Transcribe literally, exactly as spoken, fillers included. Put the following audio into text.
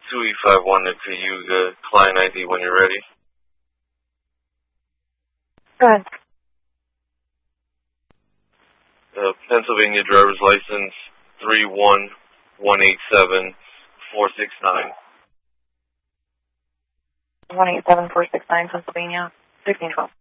two E five wanted to use a client I D when you're ready. Go ahead. Uh, Pennsylvania driver's license three one one eight seven four six nine. one eight seven four six nine, Pennsylvania, sixteen twelve.